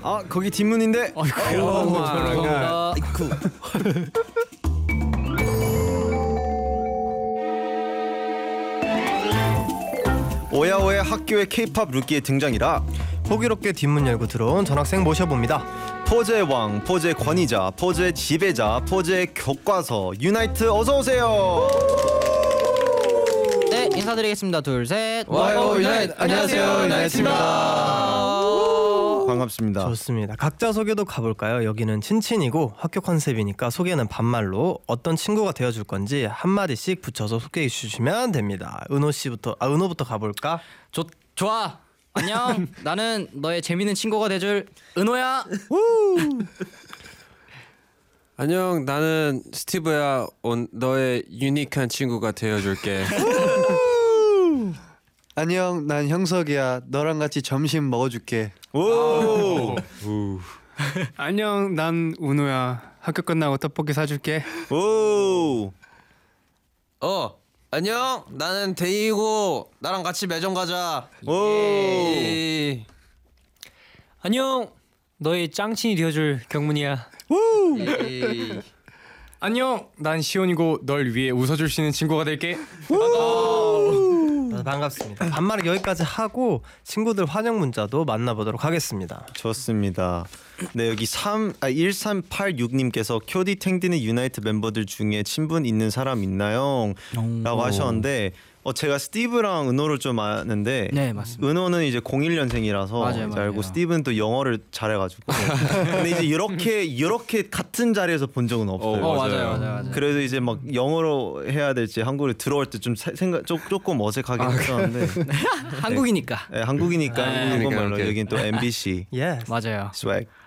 아 거기 뒷문인데. 아이쿠. 오야오야 학교의 K-팝 루키의 등장이라 호기롭게 뒷문 열고 들어온 전학생 모셔봅니다. 포즈의 왕, 포즈의 권위자, 포즈의 지배자, 포즈의 교과서 유나이트 어서 오세요. 네, 인사드리겠습니다. 둘, 셋. 와요 유나이트. 안녕하세요 유나이트입니다. 반갑습니다. 좋습니다. 각자 소개도 가볼까요? 여기는 친친이고 학교 컨셉이니까 소개는 반말로 어떤 친구가 되어줄 건지 한 마디씩 붙여서 소개해 주시면 됩니다. 은호부터 가볼까? 좋아. 안녕. 나는 너의 재밌는 친구가 돼줄 은호야. 안녕, 나는 스티브야. 너의 유니크한 친구가 되어줄게. 안녕, 난 형석이야. 너랑 같이 점심 먹어줄게. 오. 안녕, 난 운호야. 학교 끝나고 떡볶이 사줄게. 오. 안녕, 나는 데이고 나랑 같이 매점 가자. 오. 안녕, 너의 짱친이 되어줄 경문이야. 안녕, 난 시온이고 널 위해 웃어줄 수 있는 친구가 될게. 반갑습니다. 반말은 여기까지 하고 친구들 환영 문자도 만나보도록 하겠습니다. 좋습니다. 네 여기 1386님께서 큐디 탱디는 유나이트 멤버들 중에 친분 있는 사람 있나요? 라고 하셨는데 제가 스티브랑 은호를 좀 아는데 네, 맞습니다. 은호는 이제 01년생이라서 맞아요. 알고 스티브는 또 영어를 잘해가지고 근데 이제 이렇게 같은 자리에서 본 적은 없어요. 맞아요. 그래도 이제 막 영어로 해야 될지 한국에 들어올 때 좀 생각 조금 어색하긴 했었는데 한국이니까. 네, 한국이니까 한국어 말로 그러니까. 여긴 또 MBC 예. 맞아요. 스웩